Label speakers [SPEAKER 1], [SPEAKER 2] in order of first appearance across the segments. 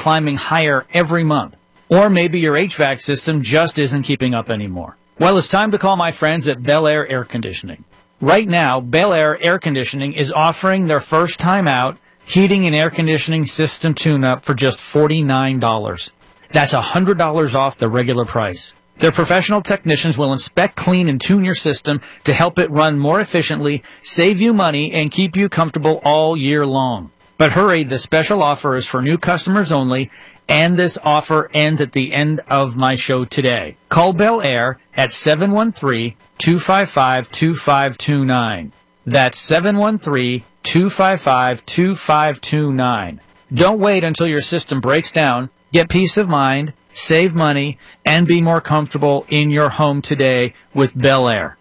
[SPEAKER 1] climbing higher every month. Or maybe your HVAC system just isn't keeping up anymore. Well, it's time to call my friends at Bel Air Air Conditioning. Right now, Bel Air Air Conditioning is offering their first time out heating and air conditioning system tune-up for just $49. That's $100 off the regular price. Their professional technicians will inspect, clean, and tune your system to help it run more efficiently, save you money, and keep you comfortable all year long. But hurry, the special offer is for new customers only, and this offer ends at the end of my show today. Call Bel Air at 713-255-2529. That's 713-255-2529. Don't wait until your system breaks down. Get peace of mind, save money, and be more comfortable in your home today with Bel Air.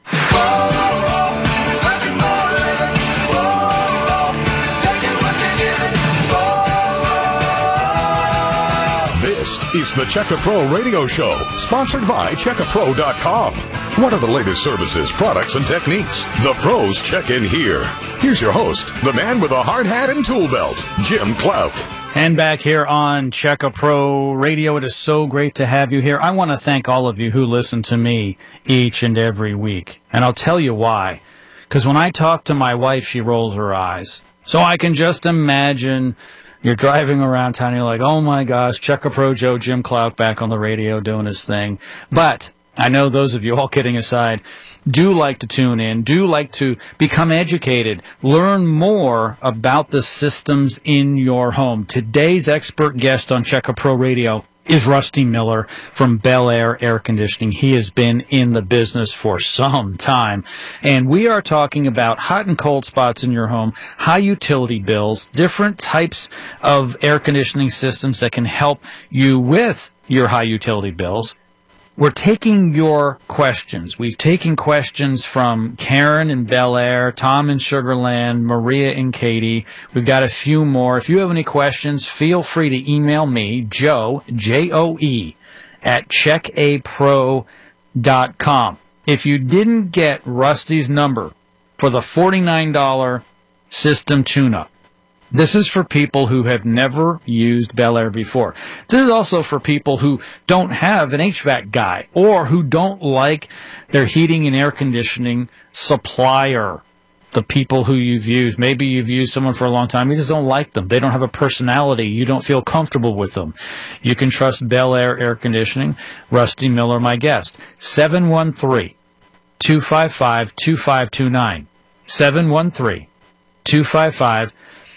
[SPEAKER 2] This is the Checka Pro Radio Show, sponsored by CheckaPro.com. What are the latest services, products, and techniques? The pros check in here. Here's your host, the man with a hard hat and tool belt, Jim Clout.
[SPEAKER 1] And back here on Checka Pro Radio, it is so great to have you here. I want to thank all of you who listen to me each and every week. And I'll tell you why. Because when I talk to my wife, she rolls her eyes. So I can just imagine you're driving around town and you're like, oh my gosh, Checka Pro Joe, Jim Clout back on the radio doing his thing. But I know those of you, all kidding aside, do like to tune in, do like to become educated, learn more about the systems in your home. Today's expert guest on Checka Pro Radio is Rusty Miller from Bel Air Air Conditioning. He has been in the business for some time. And we are talking about hot and cold spots in your home, high utility bills, different types of air conditioning systems that can help you with your high utility bills. We're taking your questions. We've taken questions from Karen in Bel Air, Tom in Sugar Land, Maria and Katie. We've got a few more. If you have any questions, feel free to email me, Joe, J-O-E, at checkapro.com. If you didn't get Rusty's number for the $49 system tune-up, this is for people who have never used Bel Air before. This is also for people who don't have an HVAC guy or who don't like their heating and air conditioning supplier, the people who you've used. Maybe you've used someone for a long time. You just don't like them. They don't have a personality. You don't feel comfortable with them. You can trust Bel Air Air Conditioning. Rusty Miller, my guest. 713-255-2529. 713-255-2529.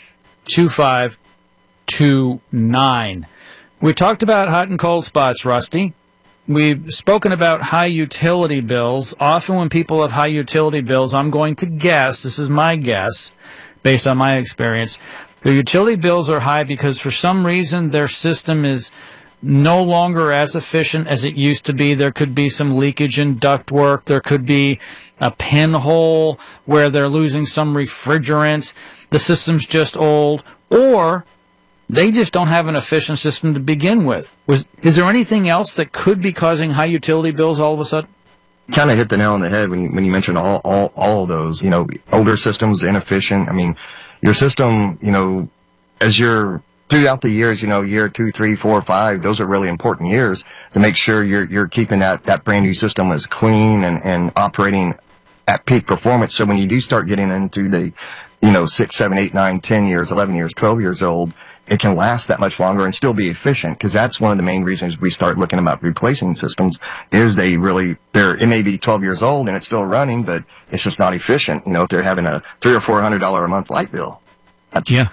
[SPEAKER 1] 2529. We talked about hot and cold spots, Rusty. We've spoken about high utility bills. Often when people have high utility bills, I'm going to guess, this is my guess, based on my experience, the utility bills are high because for some reason their system is no longer as efficient as it used to be. There could be some leakage in ductwork. There could be a pinhole where they're losing some refrigerant. The system's just old, or they just don't have an efficient system to begin with. Is there anything else that could be causing high utility bills all of a sudden?
[SPEAKER 3] Kind of hit the nail on the head when you mentioned all of those. You know, older systems, inefficient. I mean, your system, you know, as you're throughout the years, you know, year 2, 3, 4, 5, those are really important years to make sure you're keeping that brand new system as clean and operating at peak performance. So when you do start getting into the 6, 7, 8, 9, 10 years, 11 years, 12 years old, it can last that much longer and still be efficient, because that's one of the main reasons we start looking about replacing systems is it may be 12 years old and it's still running, but it's just not efficient. You know, if they're having a $300 or $400 a month light bill.
[SPEAKER 1] Yeah.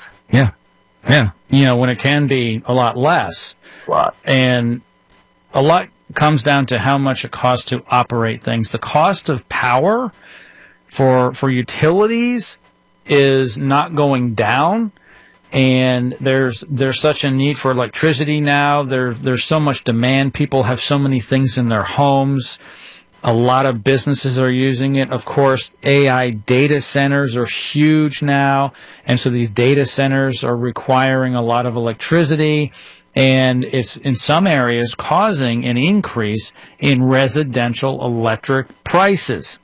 [SPEAKER 1] You know, when it can be a lot less. And a lot comes down to how much it costs to operate things. The cost of power for utilities is not going down, and there's such a need for electricity now. There's so much demand. People have so many things in their homes. A lot of businesses are using it. Of course, AI data centers are huge now, and so these data centers are requiring a lot of electricity, and it's in some areas causing an increase in residential electric prices.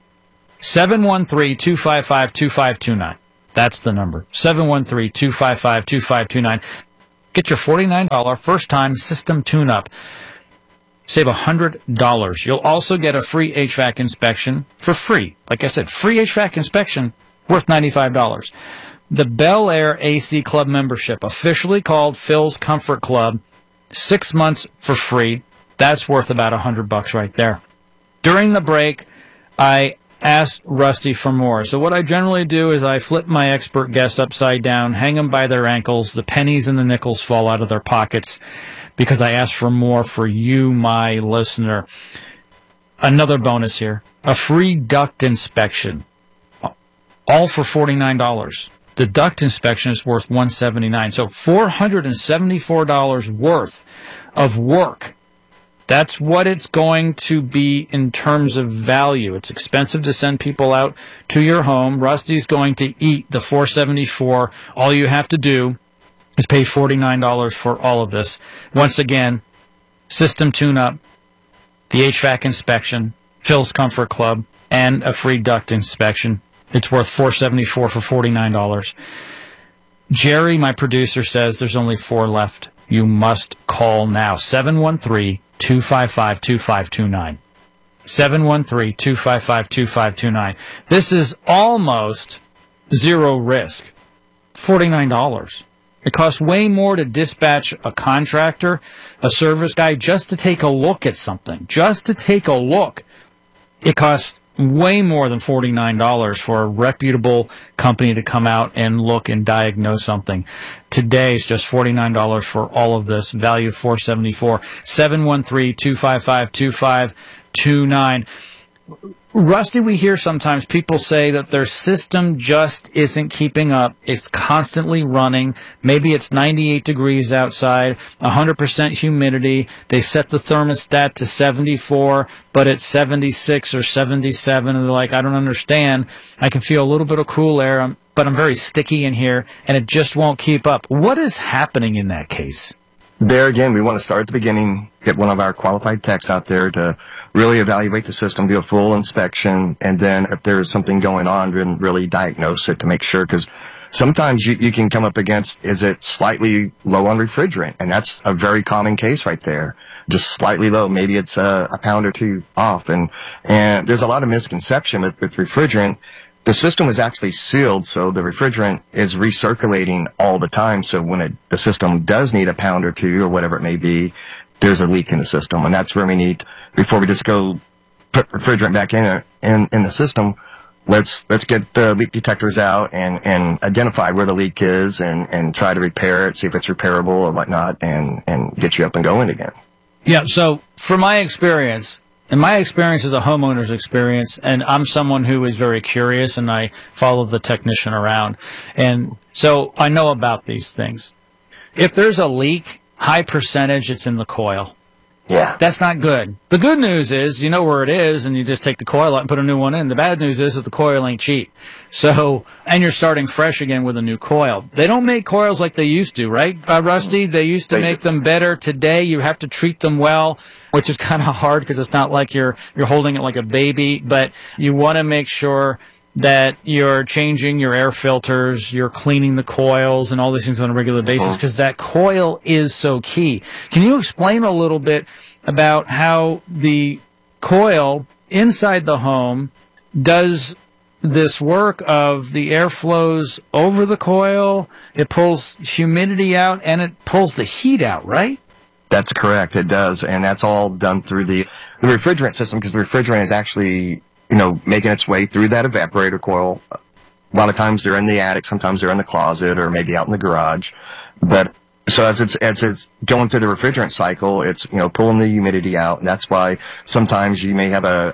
[SPEAKER 1] 713-255-2529. That's the number. 713-255-2529. Get your $49 first-time system tune-up. Save $100. You'll also get a free HVAC inspection for free. Like I said, free HVAC inspection worth $95. The Bel Air AC Club membership, officially called Phil's Comfort Club, 6 months for free. That's worth about $100 right there. During the break, I asked Rusty for more. So what I generally do is I flip my expert guests upside down, hang them by their ankles, the pennies and the nickels fall out of their pockets because I asked for more for you, my listener. Another bonus here, a free duct inspection, all for $49. The duct inspection is worth $179, so $474 worth of work. That's what it's going to be in terms of value. It's expensive to send people out to your home. Rusty's going to eat the $474. All you have to do is pay $49 for all of this. Once again, system tune-up, the HVAC inspection, Phil's Comfort Club, and a free duct inspection. It's worth $474 for $49. Jerry, my producer, says there's only 4 left. You must call now. 713-255-2529. 713-255-2529. This is almost zero risk. $49. It costs way more to dispatch a contractor, a service guy, just to take a look at something. Just to take a look. It costs way more than $49 for a reputable company to come out and look and diagnose something. Today is just $49 for all of this. Value $474. 713-255-2529. Rusty, we hear sometimes people say that their system just isn't keeping up. It's constantly running. Maybe it's 98 degrees outside, 100% humidity. They set the thermostat to 74, but it's 76 or 77. And they're like, I don't understand. I can feel a little bit of cool air, but I'm very sticky in here, and it just won't keep up. What is happening in that case?
[SPEAKER 3] There again, we want to start at the beginning, get one of our qualified techs out there to really evaluate the system, do a full inspection, and then if there's something going on, then really diagnose it to make sure, because sometimes you can come up against, is it slightly low on refrigerant? And that's a very common case right there. Just slightly low. Maybe it's a pound or two off. And there's a lot of misconception with refrigerant. The system is actually sealed, so the refrigerant is recirculating all the time. So when the system does need a pound or two or whatever it may be, there's a leak in the system. And that's where we need, before we just go put refrigerant back in the system, let's get the leak detectors out and identify where the leak is and try to repair it, see if it's repairable or whatnot, and get you up and going again.
[SPEAKER 1] Yeah, so from my experience, and my experience is a homeowner's experience, and I'm someone who is very curious, and I follow the technician around. And so I know about these things. If there's a leak, high percentage, it's in the coil.
[SPEAKER 3] Yeah.
[SPEAKER 1] That's not good. The good news is you know where it is, and you just take the coil out and put a new one in. The bad news is that the coil ain't cheap. So, and you're starting fresh again with a new coil. They don't make coils like they used to, right, Rusty? They used to make them better. Today, you have to treat them well, which is kind of hard because it's not like you're holding it like a baby, but you want to make sure that you're changing your air filters, you're cleaning the coils and all these things on a regular basis because that coil is so key. Can you explain a little bit about how the coil inside the home does this work of the air flows over the coil, it pulls humidity out, and it pulls the heat out, right?
[SPEAKER 3] That's correct. It does. And that's all done through the refrigerant system, because the refrigerant is actually, making its way through that evaporator coil. A lot of times they're in the attic, sometimes they're in the closet, or maybe out in the garage. But so as it's going through the refrigerant cycle, it's, pulling the humidity out. And that's why sometimes the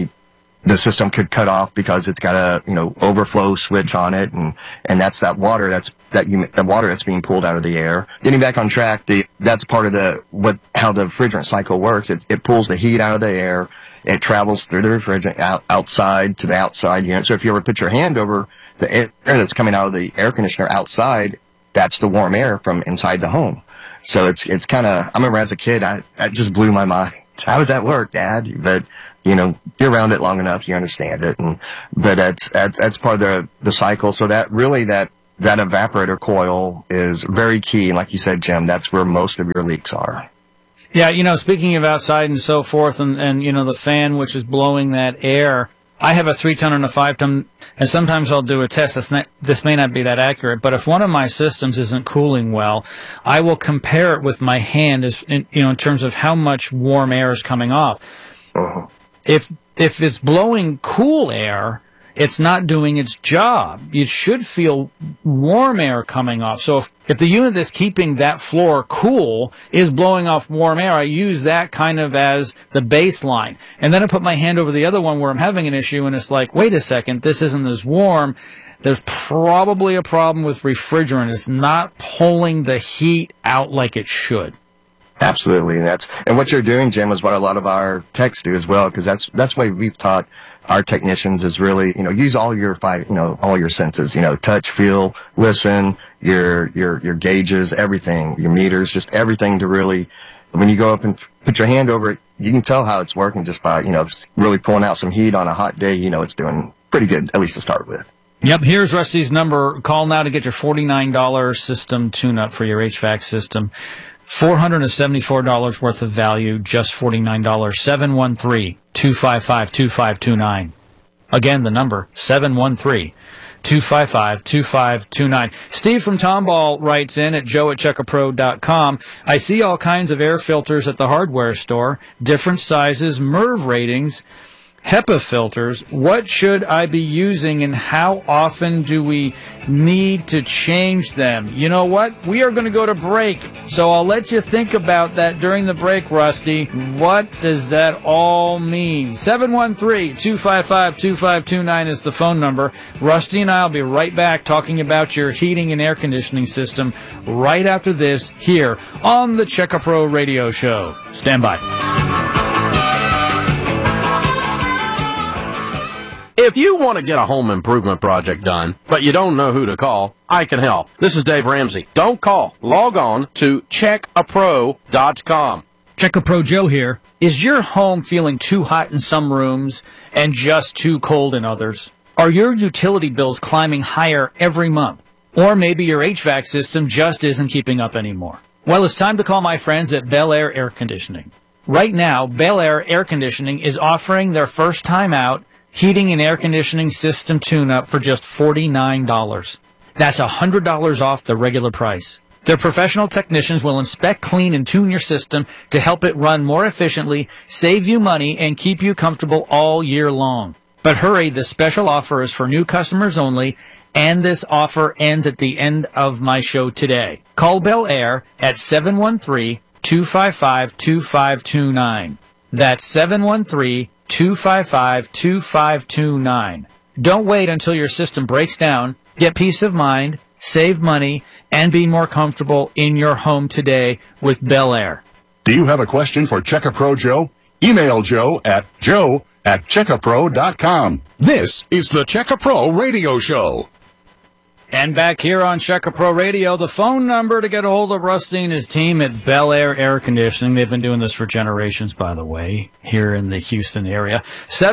[SPEAKER 3] system could cut off because it's got a, overflow switch on it. And that's that water the water that's being pulled out of the air. Getting back on track, that's part of how the refrigerant cycle works. It pulls the heat out of the air. It travels through the refrigerant outside to the outside unit. So if you ever put your hand over the air that's coming out of the air conditioner outside, that's the warm air from inside the home. So it's kind of, I remember as a kid, that just blew my mind. How does that work, Dad? But, you're around it long enough, you understand it. But that's part of the cycle. So that really, that that evaporator coil is very key. And like you said, Jim, that's where most of your leaks are.
[SPEAKER 1] Yeah, speaking of outside and so forth, and the fan which is blowing that air, I have a 3-ton and a 5-ton, and sometimes I'll do a test. This may not be that accurate, but if one of my systems isn't cooling well, I will compare it with my hand, in terms of how much warm air is coming off.
[SPEAKER 3] Uh-huh.
[SPEAKER 1] If it's blowing cool air, it's not doing its job. You should feel warm air coming off. So if the unit that's keeping that floor cool is blowing off warm air, I use that kind of as the baseline. And then I put my hand over the other one where I'm having an issue, and it's like, wait a second, this isn't as warm. There's probably a problem with refrigerant. It's not pulling the heat out like it should.
[SPEAKER 3] Absolutely. And what you're doing, Jim, is what a lot of our techs do as well, because that's why we've taught our technicians is really, use all your all your senses, touch, feel, listen, your gauges, everything, your meters, just everything to really, when you go up and put your hand over it, you can tell how it's working just by, really pulling out some heat on a hot day. It's doing pretty good, at least to start with.
[SPEAKER 1] Yep, here's Rusty's number. Call now to get your $49 system tune-up for your HVAC system. $474 worth of value, just $49. 713-255-2529. Again, the number, 713-255-2529. Steve from Tomball writes in at joe@checkapro.com. I see all kinds of air filters at the hardware store, different sizes, MERV ratings, HEPA filters. What should I be using, and how often do we need to change them? You know what? We are going to go to break, so I'll let you think about that during the break, Rusty. What does that all mean? 713-255-2529 is the phone number. Rusty and I will be right back talking about your heating and air conditioning system right after this here on the Checka Pro Radio Show. Stand by.
[SPEAKER 4] If you want to get a home improvement project done, but you don't know who to call, I can help. This is Dave Ramsey. Don't call. Log on to checkapro.com.
[SPEAKER 1] Checka Pro Joe here. Is your home feeling too hot in some rooms and just too cold in others? Are your utility bills climbing higher every month? Or maybe your HVAC system just isn't keeping up anymore? Well, it's time to call my friends at Bel Air Air Conditioning. Right now, Bel Air Air Conditioning is offering their first time out heating and air conditioning system tune-up for just $49. That's $100 off the regular price. Their professional technicians will inspect, clean, and tune your system to help it run more efficiently, save you money, and keep you comfortable all year long. But hurry, this special offer is for new customers only, and this offer ends at the end of my show today. Call Bel Air at 713-255-2529. That's 713-255-2529. Don't wait until your system breaks down. Get peace of mind, save money, and be more comfortable in your home today with Bel Air.
[SPEAKER 2] Do you have a question for Checka Pro Joe? Email Joe at checkapro.com. This is the Checka Pro Radio Show.
[SPEAKER 1] And back here on Checka Pro Radio, the phone number to get a hold of Rusty and his team at Bel Air Air Conditioning. They've been doing this for generations, by the way, here in the Houston area.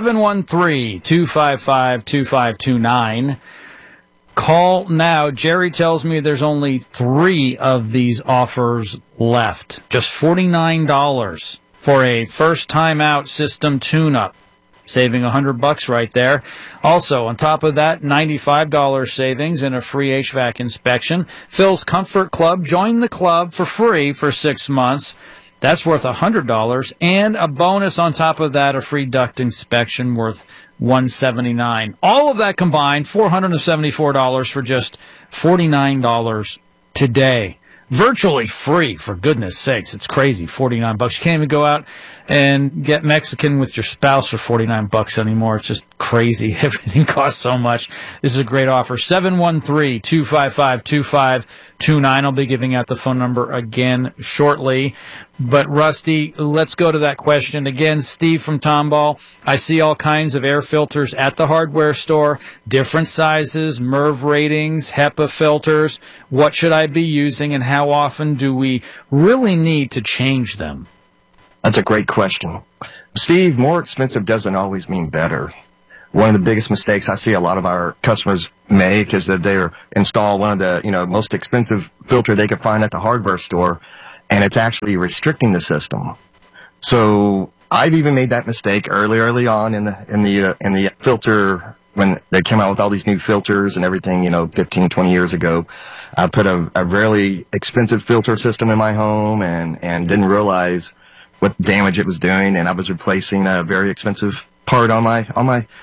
[SPEAKER 1] 713-255-2529. Call now. Jerry tells me there's only 3 of these offers left. Just $49 for a first-time out system tune-up. Saving $100 right there. Also, on top of that, $95 savings and a free HVAC inspection. Phil's Comfort Club. Join the club for free for 6 months. That's worth $100. And a bonus on top of that, a free duct inspection worth $179. All of that combined, $474 for just $49 today. Virtually free, for goodness sakes. It's crazy, $49. You can't even go out and get Mexican with your spouse for $49 anymore. It's just crazy. Everything costs so much. This is a great offer. 713-255-2529. I'll be giving out the phone number again shortly. But, Rusty, let's go to that question. Again, Steve from Tomball. I see all kinds of air filters at the hardware store, different sizes, MERV ratings, HEPA filters. What should I be using, and how often do we really need to change them?
[SPEAKER 3] That's a great question. Steve, more expensive doesn't always mean better. one of the biggest mistakes I see a lot of our customers make is that they install one of the, most expensive filter they could find at the hardware store, and it's actually restricting the system. So I've even made that mistake early on in the filter when they came out with all these new filters and everything, 15, 20 years ago. I put a really expensive filter system in my home and didn't realize what damage it was doing, and I was replacing a very expensive part on my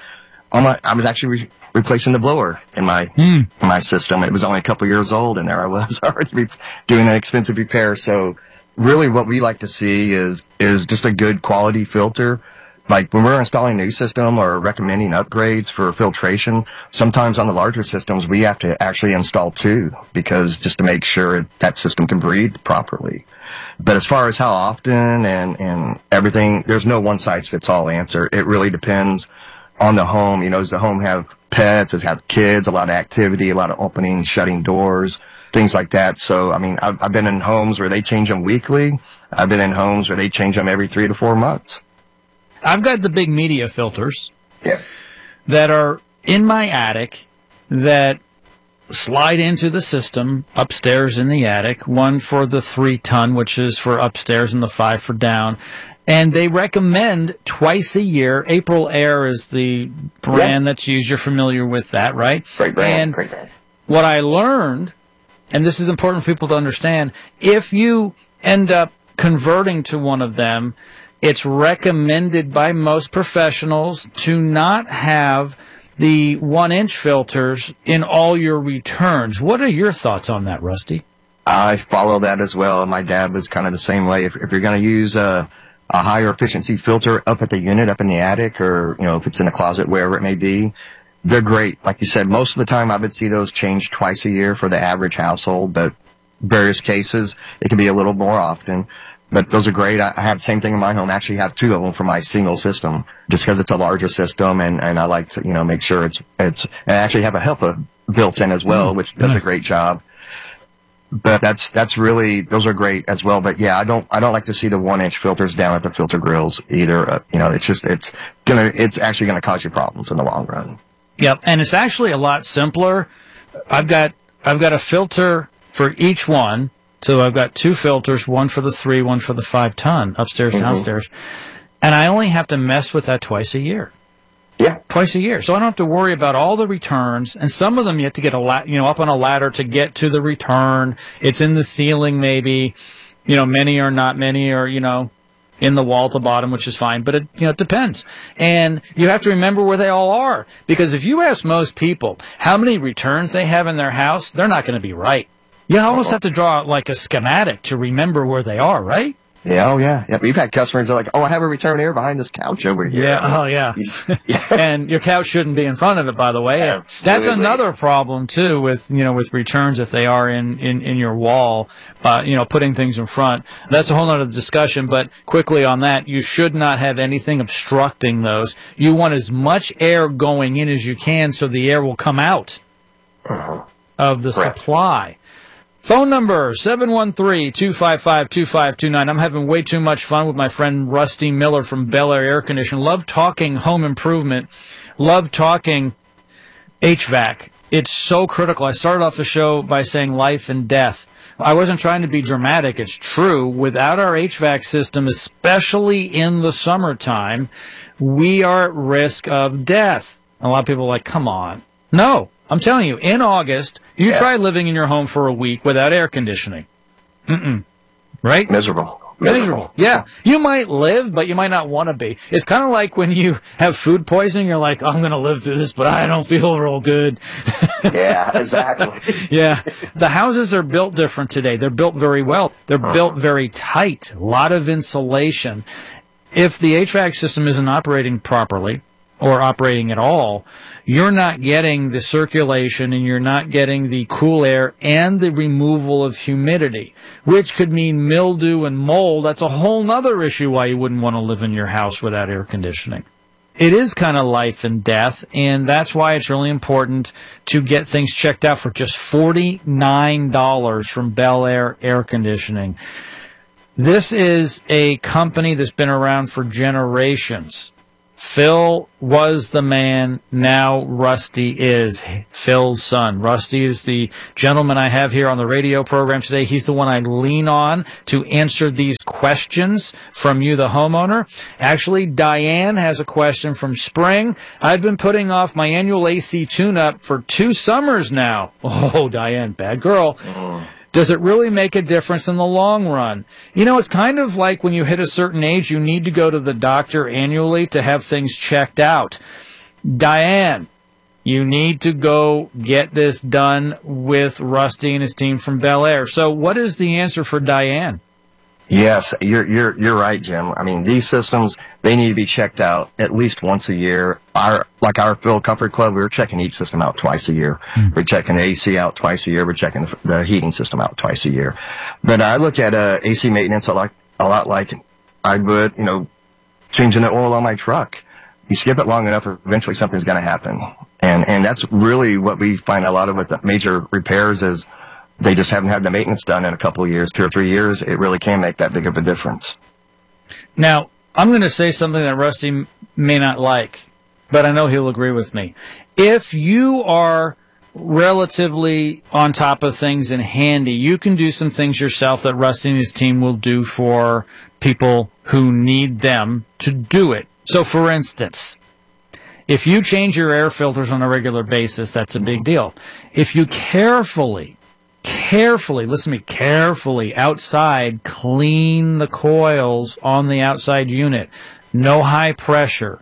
[SPEAKER 3] I was actually replacing the blower in my system. It was only a couple years old, and there I was already doing an expensive repair. So really what we like to see is just a good quality filter. Like when we're installing a new system or recommending upgrades for filtration, sometimes on the larger systems, we have to actually install two, because just to make sure that system can breathe properly. But as far as how often and everything, there's no one size fits all answer. It really depends on the home. Does the home have pets? Does it have kids? A lot of activity, a lot of opening, shutting doors, things like that. So, I mean, I've been in homes where they change them weekly. I've been in homes where they change them every 3 to 4 months.
[SPEAKER 1] I've got the big media filters
[SPEAKER 3] Yeah.
[SPEAKER 1] that are in my attic that slide into the system upstairs in the attic, one for the 3-ton, which is for upstairs, and the 5 for down. And they recommend twice a year. April Air is the brand that's used. You're familiar with that, right?
[SPEAKER 3] Great brand.
[SPEAKER 1] And
[SPEAKER 3] Great brand.
[SPEAKER 1] what I learned, and this is important for people to understand, if you end up converting to one of them, it's recommended by most professionals to not have the 1-inch filters in all your returns. What are your thoughts on that, Rusty?
[SPEAKER 3] I follow that as well. My dad was kind of the same way. If you're going to use a higher efficiency filter up at the unit, up in the attic, or, if it's in the closet, wherever it may be, they're great. Like you said, most of the time I would see those changed twice a year for the average household, but various cases, it can be a little more often. But those are great. I have the same thing in my home. I actually have 2 of them for my single system, just because it's a larger system, and I like to, make sure it's, and I actually have a HEPA built in as well, which does a great job. But that's really, those are great as well. But yeah, I don't like to see the 1-inch filters down at the filter grills either. It's actually going to cause you problems in the long run.
[SPEAKER 1] Yep. And it's actually a lot simpler. I've got a filter for each one. So I've got 2 filters, one for the 3, one for the 5-ton, upstairs, downstairs. And I only have to mess with that twice a year.
[SPEAKER 3] Yeah.
[SPEAKER 1] Twice a year. So I don't have to worry about all the returns. And some of them you have to get up on a ladder to get to the return. It's in the ceiling maybe. Many are not, many are, in the wall at the bottom, which is fine. But it depends. And you have to remember where they all are. Because if you ask most people how many returns they have in their house, they're not going to be right. You almost have to draw like a schematic to remember where they are, right?
[SPEAKER 3] Yeah, oh yeah. We've had customers that are like, I have a return here behind this couch over here.
[SPEAKER 1] Yeah, oh yeah. And your couch shouldn't be in front of it, by the way.
[SPEAKER 3] Absolutely.
[SPEAKER 1] That's another problem too with returns if they are in your wall, putting things in front. That's a whole other discussion, but quickly on that, you should not have anything obstructing those. You want as much air going in as you can so the air will come out of the supply. Phone number, 713-255-2529. I'm having way too much fun with my friend Rusty Miller from Bel Air Air Conditioning. Love talking home improvement. Love talking HVAC. It's so critical. I started off the show by saying life and death. I wasn't trying to be dramatic. It's true. Without our HVAC system, especially in the summertime, we are at risk of death. A lot of people are like, come on. No. I'm telling you, in August, you try living in your home for a week without air conditioning. Right?
[SPEAKER 3] Miserable.
[SPEAKER 1] Yeah. You might live, but you might not want to be. It's kind of like when you have food poisoning, you're like, I'm going to live through this, but I don't feel real good.
[SPEAKER 3] Yeah, exactly.
[SPEAKER 1] Yeah. The houses are built different today. They're built very well. They're built very tight. A lot of insulation. If the HVAC system isn't operating properly, or operating at all, you're not getting the circulation and you're not getting the cool air and the removal of humidity, which could mean mildew and mold. That's a whole nother issue why you wouldn't want to live in your house without air conditioning. It is kind of life and death, and that's why it's really important to get things checked out for just $49 from Bel Air Air Conditioning. This is a company that's been around for generations. Phil was the man, now Rusty is Phil's son. Rusty is the gentleman I have here on the radio program today. He's the one I lean on to answer these questions from you, the homeowner. Actually, Diane has a question from Spring. I've been putting off my annual AC tune-up for 2 summers now. Oh, Diane, bad girl. Does it really make a difference in the long run? You know, it's kind of like when you hit a certain age, you need to go to the doctor annually to have things checked out. Diane, you need to go get this done with Rusty and his team from Bel Air. So what is the answer for Diane?
[SPEAKER 3] Yes, you're right, Jim. I mean, these systems, they need to be checked out at least once a year. Our Phil Comfort Club, we're checking each system out twice a year. We're checking the AC out twice a year. We're checking the heating system out twice a year. But I look at AC maintenance a lot like I would, changing the oil on my truck. You skip it long enough, eventually something's going to happen. And that's really what we find a lot of with the major repairs is they just haven't had the maintenance done in a couple of years, 2 or 3 years. It really can make that big of a difference.
[SPEAKER 1] Now, I'm going to say something that Rusty may not like, but I know he'll agree with me. If you are relatively on top of things and handy, you can do some things yourself that Rusty and his team will do for people who need them to do it. So, for instance, if you change your air filters on a regular basis, that's a big deal. If you carefully, listen to me, carefully outside clean the coils on the outside unit. No high pressure.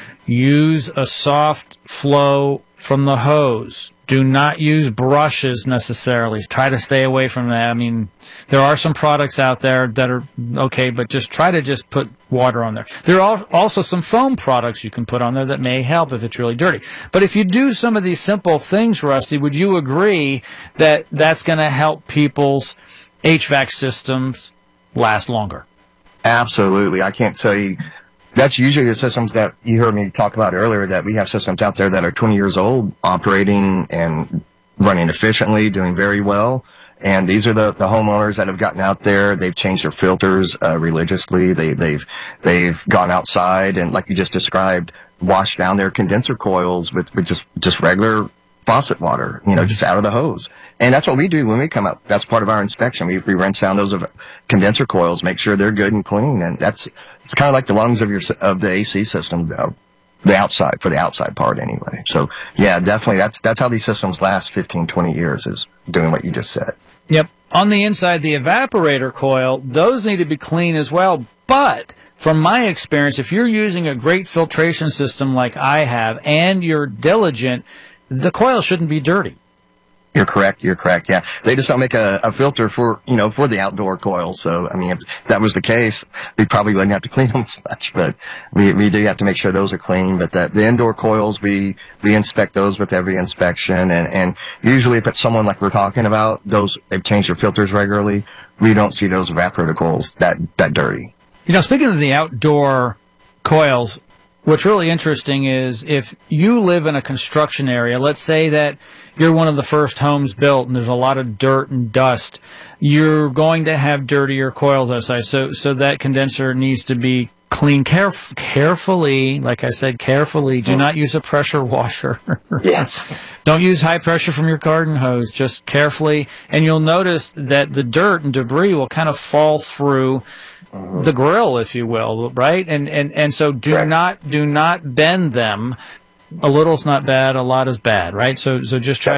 [SPEAKER 1] Use a soft flow from the hose. Do not use brushes necessarily. Try to stay away from that. I mean, there are some products out there that are okay, but try to put water on there. There are also some foam products you can put on there that may help if it's really dirty. But if you do some of these simple things, Rusty, would you agree that that's going to help people's HVAC systems last longer?
[SPEAKER 3] Absolutely. I can't tell you. That's usually the systems that you heard me talk about earlier, that we have systems out there that are 20 years old, operating and running efficiently, doing very well. And these are the homeowners that have gotten out there. They've changed their filters religiously. They've gone outside and, like you just described, washed down their condenser coils with just regular faucet water, just out of the hose. And that's what we do when we come up. That's part of our inspection. We rinse down those condenser coils, make sure they're good and clean. And it's kind of like the lungs of the AC system, the outside, for the outside part anyway. So yeah, definitely that's how these systems last 15, 20 years, is doing what you just said.
[SPEAKER 1] Yep. On the inside, the evaporator coil, those need to be clean as well. But from my experience, if you're using a great filtration system like I have and you're diligent, the coil shouldn't be dirty.
[SPEAKER 3] You're correct. Yeah. They just don't make a filter for the outdoor coils. So, I mean, if that was the case, we probably wouldn't have to clean them as much, but we do have to make sure those are clean. But the indoor coils, we inspect those with every inspection. And usually if it's someone like we're talking about, they've changed their filters regularly. We don't see those evaporator coils that dirty.
[SPEAKER 1] Speaking of the outdoor coils, what's really interesting is if you live in a construction area, let's say that you're one of the first homes built and there's a lot of dirt and dust, you're going to have dirtier coils outside. So that condenser needs to be cleaned carefully. Like I said, carefully. Do not use a pressure washer.
[SPEAKER 3] Yes.
[SPEAKER 1] Don't use high pressure from your garden hose. Just carefully. And you'll notice that the dirt and debris will kind of fall through the grill, if you will, right? And so do not bend them. A little's not bad, a lot is bad, right? So just try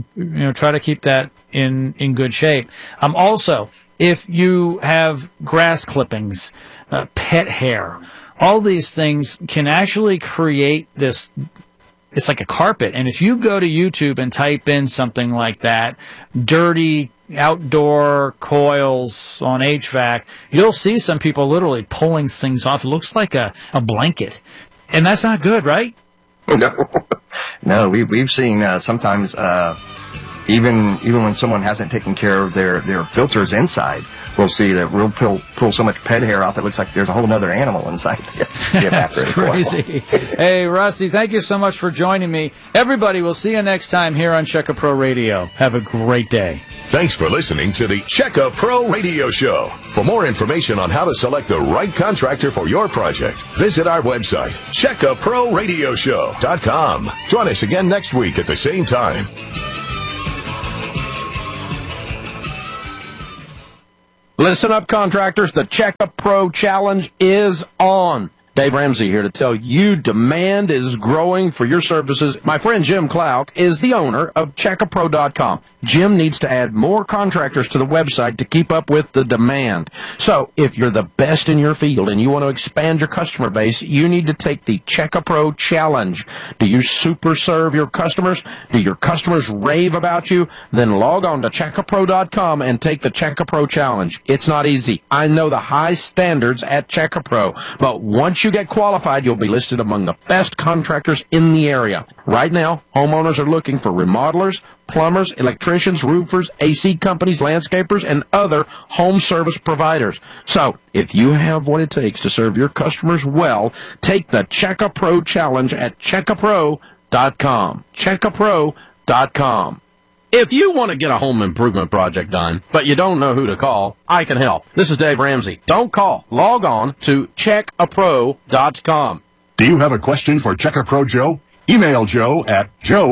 [SPEAKER 1] to keep that in good shape. Also, if you have grass clippings, pet hair, all these things can actually create this. It's like a carpet. And if you go to YouTube and type in something like that, dirty outdoor coils on HVAC, you'll see some people literally pulling things off. It looks like a blanket. And that's not good, right?
[SPEAKER 3] No, we've seen sometimes even when someone hasn't taken care of their filters inside, we'll see that we'll pull so much pet hair off it looks like there's a whole other animal inside the evaporator coil.
[SPEAKER 1] Crazy. Hey, Rusty, thank you so much for joining me. Everybody, we'll see you next time here on Check A Pro Radio. Have a great day.
[SPEAKER 2] Thanks for listening to the Checka Pro Radio Show. For more information on how to select the right contractor for your project, visit our website, CheckaProRadioShow.com. Join us again next week at the same time.
[SPEAKER 4] Listen up, contractors. The Checka Pro Challenge is on. Dave Ramsey here to tell you demand is growing for your services. My friend Jim Clouk is the owner of CheckaPro.com. Jim needs to add more contractors to the website to keep up with the demand. So if you're the best in your field and you want to expand your customer base, you need to take the Checka Pro Challenge. Do you super serve your customers? Do your customers rave about you? Then log on to CheckaPro.com and take the Checka Pro Challenge. It's not easy. I know the high standards at Checka Pro, but once you get qualified, you'll be listed among the best contractors in the area. Right now, homeowners are looking for remodelers, plumbers, electricians, roofers, AC companies, landscapers, and other home service providers. So, if you have what it takes to serve your customers well, take the Checka Pro Challenge at CheckaPro.com. CheckaPro.com. If you want to get a home improvement project done, but you don't know who to call, I can help. This is Dave Ramsey. Don't call. Log on to CheckAPro.com.
[SPEAKER 5] Do you have a question for Checka Pro Joe? Email Joe at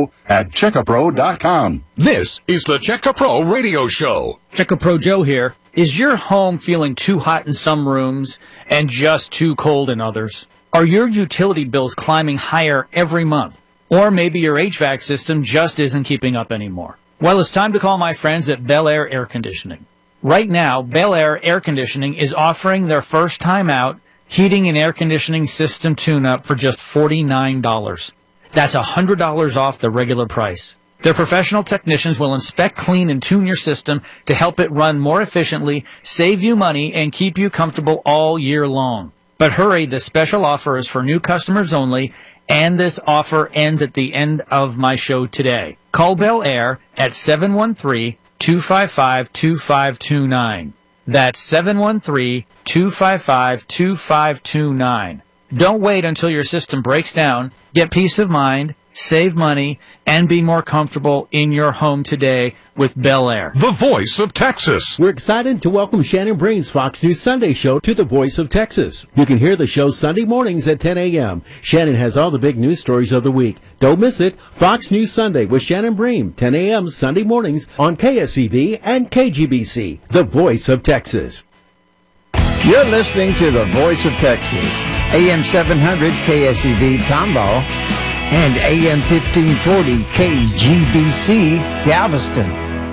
[SPEAKER 5] CheckAPro.com.
[SPEAKER 2] This is the Checka Pro Radio Show.
[SPEAKER 1] Checka Pro Joe here. Is your home feeling too hot in some rooms and just too cold in others? Are your utility bills climbing higher every month? Or maybe your HVAC system just isn't keeping up anymore? Well, it's time to call my friends at Bel Air Air Conditioning. Right now, Bel Air Air Conditioning is offering their first time out heating and air conditioning system tune-up for just $49. That's $100 off the regular price. Their professional technicians will inspect, clean, and tune your system to help it run more efficiently, save you money, and keep you comfortable all year long. But hurry, this special offer is for new customers only, and this offer ends at the end of my show today. Call Bel Air at 713-255-2529. That's 713-255-2529. Don't wait until your system breaks down. Get peace of mind, save money, and be more comfortable in your home today with Bel Air.
[SPEAKER 2] The voice of Texas.
[SPEAKER 6] We're excited to welcome Shannon Breen's Fox News Sunday show to the Voice of Texas. You can hear the show Sunday mornings at 10 a.m. Shannon has all the big news stories of the week. Don't miss it. Fox News Sunday with Shannon Breen, 10 a.m. Sunday mornings on KSEV and KGBC, the Voice of Texas.
[SPEAKER 7] You're listening to the Voice of Texas, AM 700 KSEV Tomball and AM 1540 KGBC Galveston.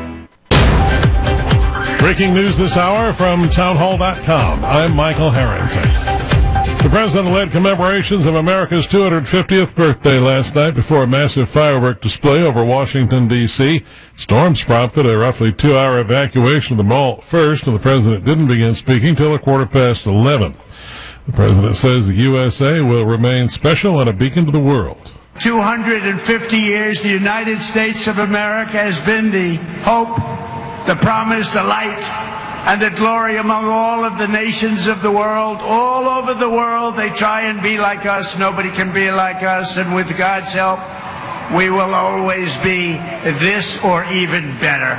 [SPEAKER 8] Breaking news this hour from townhall.com. I'm Michael Harrington. The president led commemorations of America's 250th birthday last night before a massive firework display over Washington, D.C. Storms prompted a roughly 2-hour evacuation of the mall at first, and the president didn't begin speaking till 11:15. The president says the USA will remain special and a beacon to the world.
[SPEAKER 9] 250 years, the United States of America has been the hope, the promise, the light, and the glory among all of the nations of the world. All over the world, they try and be like us. Nobody can be like us, and with God's help, we will always be this or even better.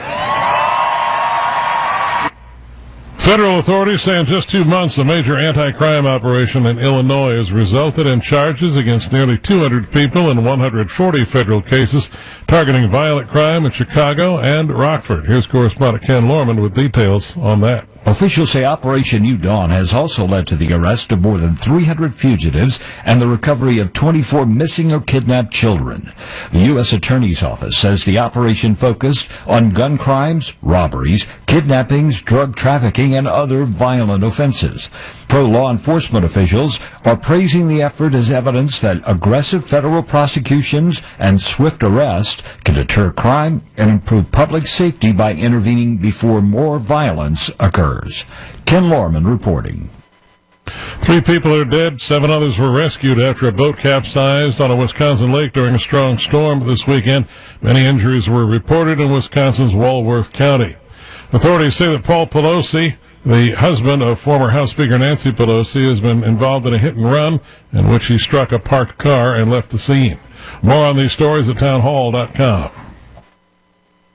[SPEAKER 8] Federal authorities say in just 2 months, a major anti-crime operation in Illinois has resulted in charges against nearly 200 people in 140 federal cases targeting violent crime in Chicago and Rockford. Here's correspondent Ken Lorman with details on that.
[SPEAKER 10] Officials say Operation New Dawn has also led to the arrest of more than 300 fugitives and the recovery of 24 missing or kidnapped children. The U.S. Attorney's Office says the operation focused on gun crimes, robberies, kidnappings, drug trafficking, and other violent offenses. Pro-law enforcement officials are praising the effort as evidence that aggressive federal prosecutions and swift arrest can deter crime and improve public safety by intervening before more violence occurs. Ken Lorman reporting.
[SPEAKER 8] 3 people are dead. 7 others were rescued after a boat capsized on a Wisconsin lake during a strong storm this weekend. Many injuries were reported in Wisconsin's Walworth County. Authorities say that Paul Pelosi, the husband of former House Speaker Nancy Pelosi, has been involved in a hit-and-run in which he struck a parked car and left the scene. More on these stories at townhall.com.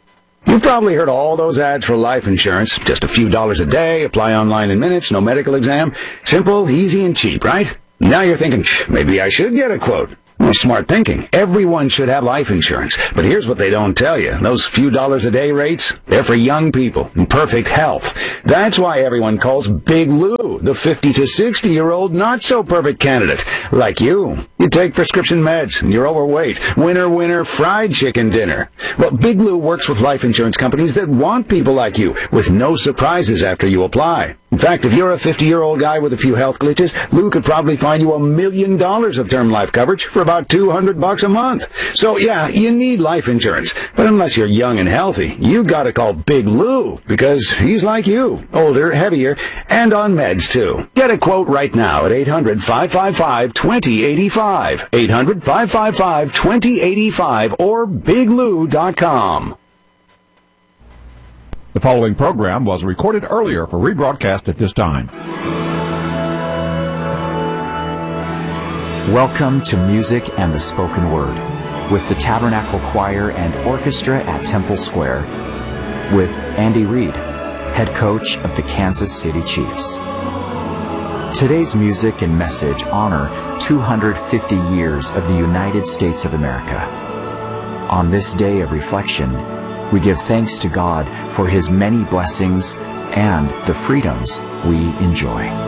[SPEAKER 11] You've probably heard all those ads for life insurance. Just a few dollars a day, apply online in minutes, no medical exam. Simple, easy, and cheap, right? Now you're thinking, maybe I should get a quote. Well, smart thinking. Everyone should have life insurance. But here's what they don't tell you. Those few dollars a day rates, they're for young people in perfect health. That's why everyone calls Big Lou the 50 to 60-year-old not-so-perfect candidate. Like you. You take prescription meds, and you're overweight. Winner, fried chicken dinner. Well, Big Lou works with life insurance companies that want people like you, with no surprises after you apply. In fact, if you're a 50-year-old guy with a few health glitches, Lou could probably find you $1 million of term life coverage for about $200 a month. So yeah, you need life insurance. But unless you're young and healthy, you gotta call Big Lou, because he's like you. Older, heavier, and on meds too. Get a quote right now at 800-555-2085. 800-555-2085 or biglou.com.
[SPEAKER 12] The following program was recorded earlier for rebroadcast at this time.
[SPEAKER 13] Welcome to Music and the Spoken Word with the Tabernacle Choir and Orchestra at Temple Square with Andy Reid, head coach of the Kansas City Chiefs. Today's music and message honor 250 years of the United States of America. On this day of reflection, we give thanks to God for His many blessings and the freedoms we enjoy.